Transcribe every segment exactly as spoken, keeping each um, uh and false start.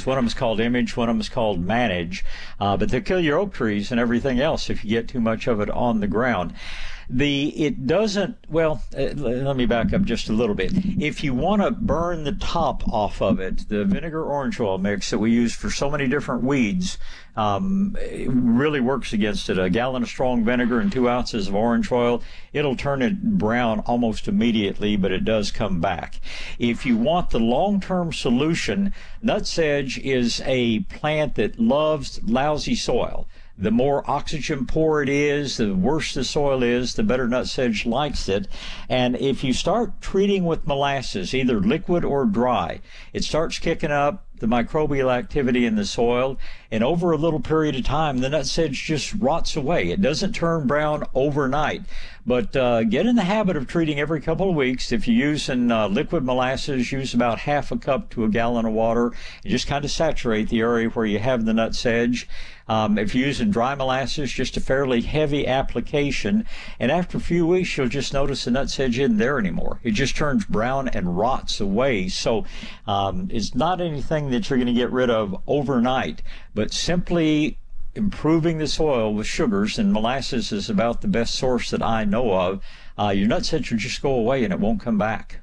trees. One of them is called Image, one of them is called Manage. Uh, but they'll kill your oak trees and everything else if you get too much of it on the ground. The it doesn't, well, uh, let me back up just a little bit. If you want to burn the top off of it, the vinegar orange oil mix that we use for so many different weeds um, it really works against it. A gallon of strong vinegar and two ounces of orange oil, it'll turn it brown almost immediately, but it does come back. If you want the long-term solution, nutsedge is a plant that loves lousy soil. The more oxygen poor it is, the worse the soil is, the better nutsedge likes it. And if you start treating with molasses, either liquid or dry, it starts kicking up the microbial activity in the soil, and over a little period of time, the nutsedge just rots away. It doesn't turn brown overnight, but uh, get in the habit of treating every couple of weeks. If you're using uh, liquid molasses, use about half a cup to a gallon of water, and just kind of saturate the area where you have the nutsedge. Um, if you're using dry molasses, just a fairly heavy application, and after a few weeks, you'll just notice the nutsedge isn't there anymore. It just turns brown and rots away. So um, it's not anything that you're going to get rid of overnight, but simply improving the soil with sugars, and molasses is about the best source that I know of. Uh, your nutsedge will just go away and it won't come back.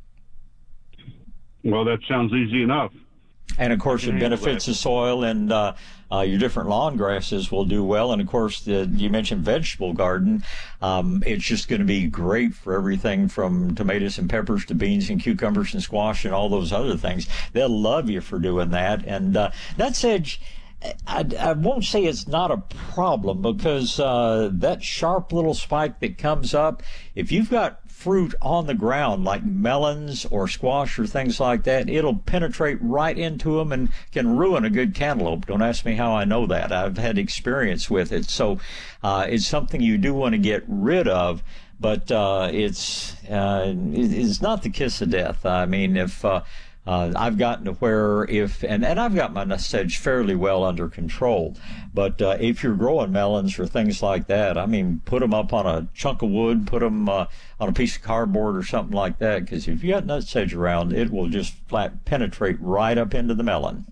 Well, that sounds easy enough. And of course, it benefits the soil, and uh, uh, your different lawn grasses will do well. And of course, the, you mentioned vegetable garden. Um, it's just going to be great for everything from tomatoes and peppers to beans and cucumbers and squash and all those other things. They'll love you for doing that. And uh, nutsedge, I, I won't say it's not a problem, because uh, that sharp little spike that comes up, if you've got fruit on the ground like melons or squash or things like that, it'll penetrate right into them and can ruin a good cantaloupe. Don't ask me how I know that. I've had experience with it. So uh, it's something you do want to get rid of, but uh, it's uh, it's not the kiss of death. I mean, if uh, Uh, I've gotten to where if, and, and I've got my nutsedge fairly well under control, but uh, if you're growing melons or things like that, I mean, put them up on a chunk of wood, put them uh, on a piece of cardboard or something like that, because if you got nutsedge around, it will just flat penetrate right up into the melon.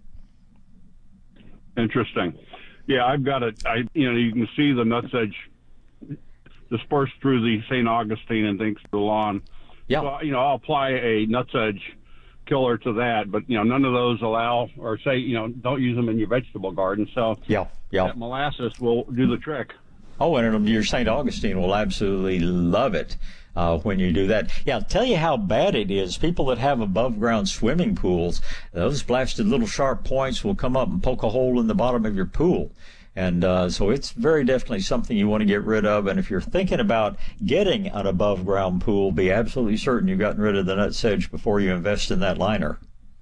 Interesting. Yeah, I've got it. I, you know, you can see the nutsedge dispersed through the Saint Augustine and things to the lawn. Yeah. So, you know, I'll apply a nutsedge killer to that, but you know, none of those allow, or say, you know, don't use them in your vegetable garden. So yeah, yeah, that molasses will do the trick. Oh, and your Saint Augustine will absolutely love it uh, when you do that. Yeah, I'll tell you how bad it is. People that have above ground swimming pools, those blasted little sharp points will come up and poke a hole in the bottom of your pool. And uh, so it's very definitely something you want to get rid of. And if you're thinking about getting an above ground pool, be absolutely certain you've gotten rid of the nutsedge before you invest in that liner.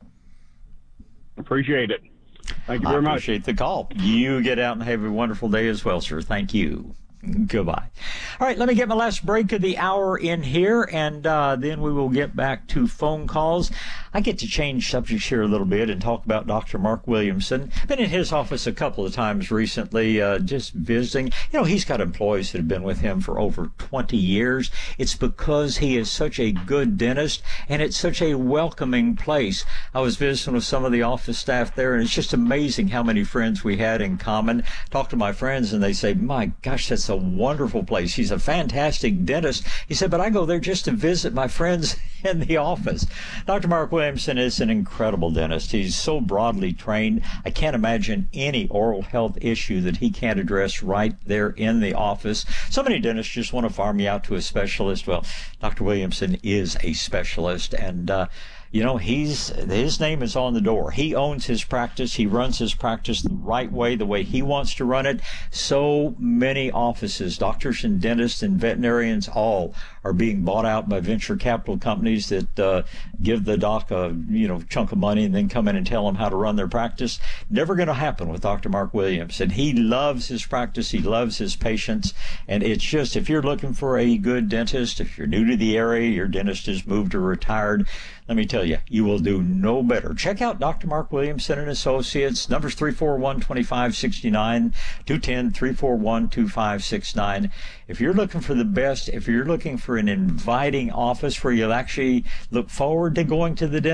Appreciate it. Thank you very I much. Appreciate the call. You get out and have a wonderful day as well, sir. Thank you. Goodbye. All right, let me get my last break of the hour in here, and uh, then we will get back to phone calls. I get to change subjects here a little bit and talk about Doctor Mark Williamson. Been in his office a couple of times recently, uh, just visiting. You know, he's got employees that have been with him for over twenty years. It's because he is such a good dentist, and it's such a welcoming place. I was visiting with some of the office staff there, and it's just amazing how many friends we had in common. Talk to my friends, and they say, my gosh, that's a wonderful place. He's a fantastic dentist. He said, but I go there just to visit my friends in the office. Doctor Mark Williamson is an incredible dentist. He's so broadly trained. I can't imagine any oral health issue that he can't address right there in the office. So many dentists just want to farm you out to a specialist. Well, Doctor Williamson is a specialist, and uh, you know, he's his name is on the door. He owns his practice. He runs his practice the right way, the way he wants to run it. So many offices, doctors and dentists and veterinarians, all are being bought out by venture capital companies that uh, give the doc a you know chunk of money and then come in and tell them how to run their practice. Never going to happen with Doctor Mark Williamson. He loves his practice. He loves his patients. And it's just, if you're looking for a good dentist, if you're new to the area, your dentist has moved or retired, let me tell you, you will do no better. Check out Doctor Mark Williamson and Associates. Numbers three four one, two five six nine, two one zero, three four one, two five six nine. If you're looking for the best, if you're looking for an inviting office where you'll actually look forward to going to the dentist,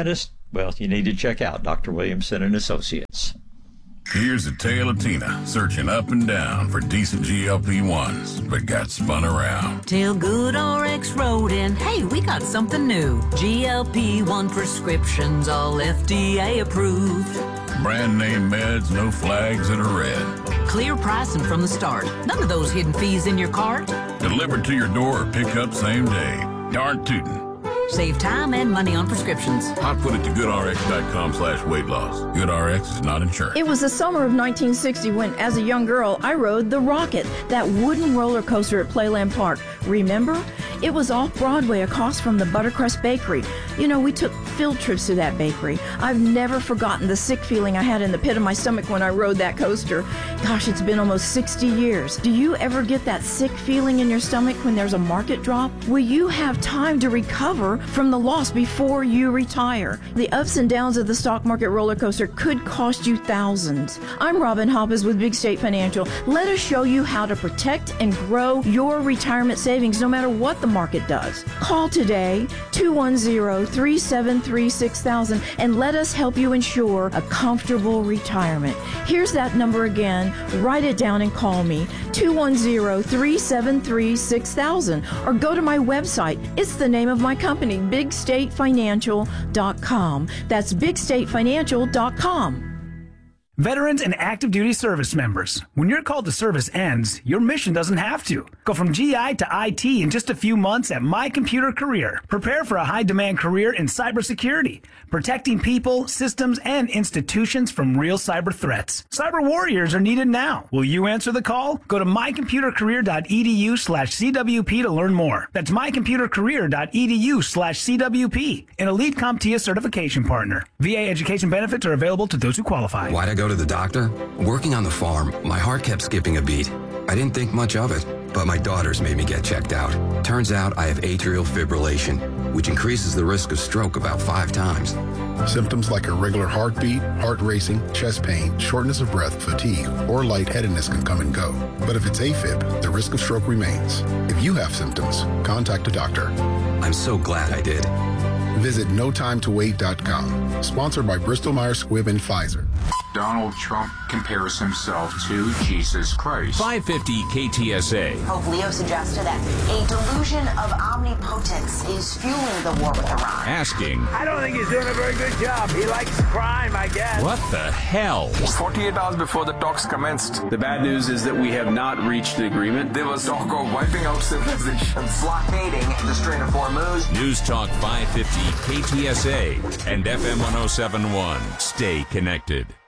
well, you need to check out Doctor Williamson and Associates. Here's a tale of Tina searching up and down for decent G L P ones, but got spun around. Till GoodRx wrote in, hey, we got something new. G L P one prescriptions, all F D A approved. Brand name meds, no flags that are red. Clear pricing from the start. None of those hidden fees in your cart. Delivered to your door or pick up same day. Darn tootin'. Save time and money on prescriptions. I'd put it to goodrx.com slash weight loss. GoodRx is not insurance. It was the summer of nineteen sixty when, as a young girl, I rode the Rocket, that wooden roller coaster at Playland Park. Remember? It was off Broadway across from the Buttercrust Bakery. You know, we took field trips to that bakery. I've never forgotten the sick feeling I had in the pit of my stomach when I rode that coaster. Gosh, it's been almost sixty years. Do you ever get that sick feeling in your stomach when there's a market drop? Will you have time to recover from the loss before you retire? The ups and downs of the stock market roller coaster could cost you thousands. I'm Robin Hoppes with Big State Financial. Let us show you how to protect and grow your retirement savings no matter what the market does. Call today, two one zero, three seven three, six thousand, and let us help you ensure a comfortable retirement. Here's that number again. Write it down and call me, two one zero, three seven three, six thousand, or go to my website. It's the name of my company, big state financial dot com. That's big state financial dot com. Veterans and active duty service members, when your call to service ends, your mission doesn't have to. Go from G I to I T in just a few months at My Computer Career. Prepare for a high-demand career in cybersecurity, protecting people, systems, and institutions from real cyber threats. Cyber warriors are needed now. Will you answer the call? Go to my computer career dot e d u slash c w p to learn more. That's my computer career dot e d u slash c w p, an elite CompTIA certification partner. V A education benefits are available to those who qualify. Why'd I go to the doctor? Working on the farm, my heart kept skipping a beat. I didn't think much of it, but my daughters made me get checked out. Turns out I have atrial fibrillation, which increases the risk of stroke about five times. Symptoms like irregular heartbeat, heart racing, chest pain, shortness of breath, fatigue, or lightheadedness can come and go. But if it's AFib, the risk of stroke remains. If you have symptoms, contact a doctor. I'm so glad I did. Visit no time to wait dot com. Sponsored by Bristol Myers Squibb and Pfizer. Donald Trump compares himself to Jesus Christ. five fifty K T S A. Pope Leo suggested that a delusion of omnipotence is fueling the war with Iran. Asking, I don't think he's doing a very good job. He likes crime, I guess. what the hell? forty-eight hours before the talks commenced. The bad news is that we have not reached an agreement. There was talk of wiping out civilization. Blockading the Strait of Hormuz. News Talk five fifty K T S A and F M one oh seven point one. Stay connected.